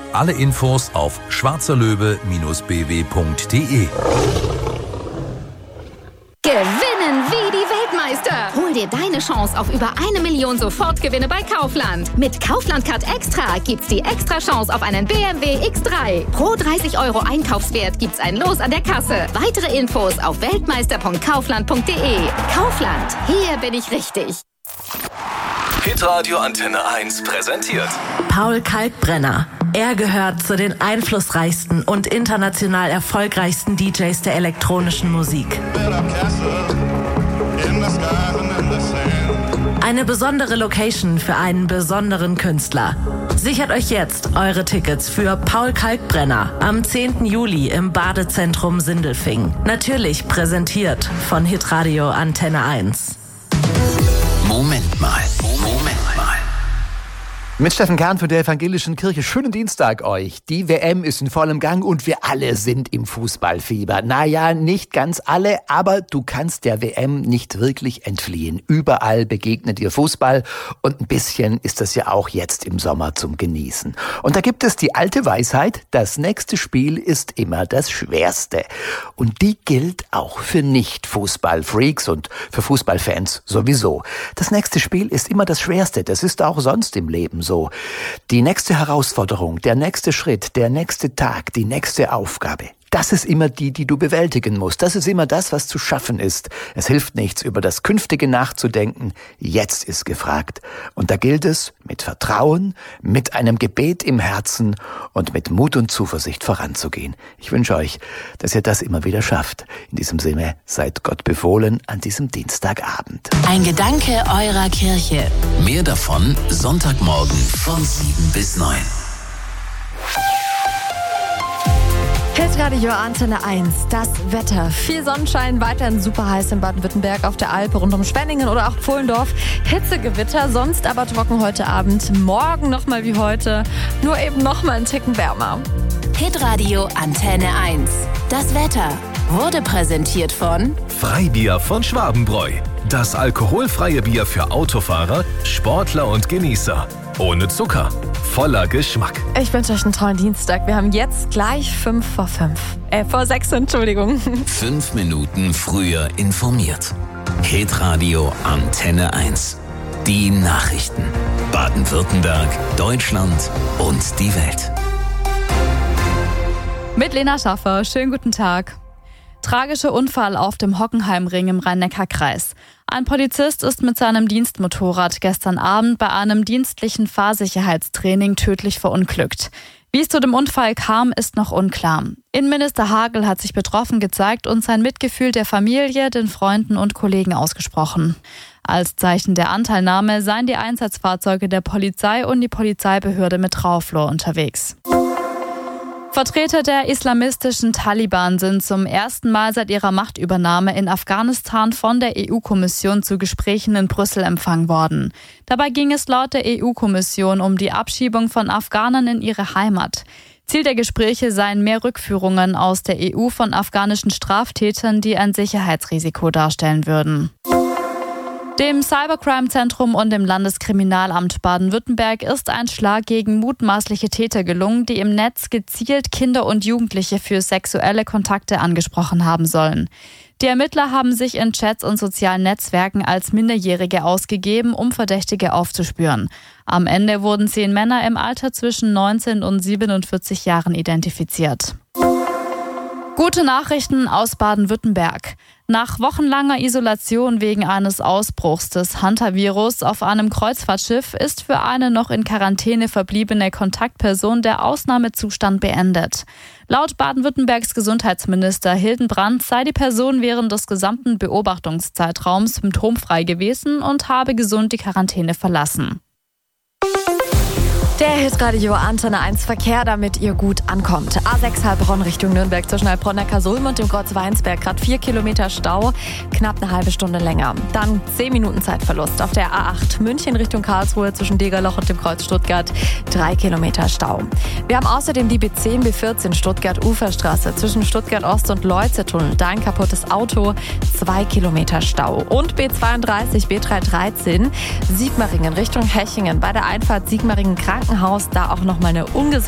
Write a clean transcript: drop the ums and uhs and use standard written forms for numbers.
Alle Infos auf schwarzerlöwe-bw.de. Gewinnen wie die Weltmeister! Hol dir deine Chance auf über 1 Million Sofortgewinne bei Kaufland. Mit Kaufland Card Extra gibt's die extra Chance auf einen BMW X3. Pro 30 € Einkaufswert gibt's ein Los an der Kasse. Weitere Infos auf weltmeister.kaufland.de. Kaufland, hier bin ich richtig. Hitradio Antenne 1 präsentiert Paul Kalkbrenner. Er gehört zu den einflussreichsten und international erfolgreichsten DJs der elektronischen Musik. Eine besondere Location für einen besonderen Künstler. Sichert euch jetzt eure Tickets für Paul Kalkbrenner am 10. Juli im Badezentrum Sindelfingen. Natürlich präsentiert von Hitradio Antenne 1. Moment mal. Mit Steffen Kern von der Evangelischen Kirche. Schönen Dienstag euch. Die WM ist in vollem Gang und wir alle sind im Fußballfieber. Naja, nicht ganz alle, aber du kannst der WM nicht wirklich entfliehen. Überall begegnet ihr Fußball und ein bisschen ist das ja auch jetzt im Sommer zum Genießen. Und da gibt es die alte Weisheit, das nächste Spiel ist immer das schwerste. Und die gilt auch für Nicht-Fußballfreaks und für Fußballfans sowieso. Das nächste Spiel ist immer das schwerste. Das ist auch sonst im Leben so. Die nächste Herausforderung, der nächste Schritt, der nächste Tag, die nächste Aufgabe. Das ist immer die du bewältigen musst. Das ist immer das, was zu schaffen ist. Es hilft nichts, über das Künftige nachzudenken. Jetzt ist gefragt. Und da gilt es, mit Vertrauen, mit einem Gebet im Herzen und mit Mut und Zuversicht voranzugehen. Ich wünsche euch, dass ihr das immer wieder schafft. In diesem Sinne, seid Gott befohlen an diesem Dienstagabend. Ein Gedanke eurer Kirche. Mehr davon Sonntagmorgen von 7 bis 9. Hitradio Antenne 1, das Wetter. Viel Sonnenschein, weiterhin super heiß in Baden-Württemberg, auf der Alpe, rund um Schwenningen oder auch Pfullendorf. Hitzegewitter, sonst aber trocken heute Abend. Morgen nochmal wie heute, nur eben nochmal einen Ticken wärmer. Hitradio Antenne 1. Das Wetter wurde präsentiert von Freibier von Schwabenbräu. Das alkoholfreie Bier für Autofahrer, Sportler und Genießer. Ohne Zucker, voller Geschmack. Ich wünsche euch einen tollen Dienstag. Wir haben jetzt gleich vor 6, Entschuldigung. 5 Minuten früher informiert. Hitradio Antenne 1. Die Nachrichten. Baden-Württemberg, Deutschland und die Welt. Mit Lena Schaffer. Schönen guten Tag. Tragischer Unfall auf dem Hockenheimring im Rhein-Neckar-Kreis. Ein Polizist ist mit seinem Dienstmotorrad gestern Abend bei einem dienstlichen Fahrsicherheitstraining tödlich verunglückt. Wie es zu dem Unfall kam, ist noch unklar. Innenminister Hagel hat sich betroffen gezeigt und sein Mitgefühl der Familie, den Freunden und Kollegen ausgesprochen. Als Zeichen der Anteilnahme seien die Einsatzfahrzeuge der Polizei und die Polizeibehörde mit Trauflor unterwegs. Vertreter der islamistischen Taliban sind zum ersten Mal seit ihrer Machtübernahme in Afghanistan von der EU-Kommission zu Gesprächen in Brüssel empfangen worden. Dabei ging es laut der EU-Kommission um die Abschiebung von Afghanen in ihre Heimat. Ziel der Gespräche seien mehr Rückführungen aus der EU von afghanischen Straftätern, die ein Sicherheitsrisiko darstellen würden. Dem Cybercrime-Zentrum und dem Landeskriminalamt Baden-Württemberg ist ein Schlag gegen mutmaßliche Täter gelungen, die im Netz gezielt Kinder und Jugendliche für sexuelle Kontakte angesprochen haben sollen. Die Ermittler haben sich in Chats und sozialen Netzwerken als Minderjährige ausgegeben, um Verdächtige aufzuspüren. Am Ende wurden 10 Männer im Alter zwischen 19 und 47 Jahren identifiziert. Gute Nachrichten aus Baden-Württemberg. Nach wochenlanger Isolation wegen eines Ausbruchs des Hantavirus auf einem Kreuzfahrtschiff ist für eine noch in Quarantäne verbliebene Kontaktperson der Ausnahmezustand beendet. Laut Baden-Württembergs Gesundheitsminister Hildenbrand sei die Person während des gesamten Beobachtungszeitraums symptomfrei gewesen und habe gesund die Quarantäne verlassen. Der Hitradio Antenne 1 Verkehr, damit ihr gut ankommt. A6 Heilbronn Richtung Nürnberg zwischen Heilbronn-Neckarsulm und dem Kreuz Weinsberg. Gerade 4 Kilometer Stau, knapp eine halbe Stunde länger. Dann 10 Minuten Zeitverlust. Auf der A8 München Richtung Karlsruhe zwischen Degerloch und dem Kreuz Stuttgart 3 Kilometer Stau. Wir haben außerdem die B10, B14 Stuttgart-Uferstraße zwischen Stuttgart-Ost und Leuze-Tunnel. Da ein kaputtes Auto, 2 Kilometer Stau. Und B32, B313 Sigmaringen Richtung Hechingen. Bei der Einfahrt Sigmaringen Krankenhaus, da auch nochmal eine ungesicherte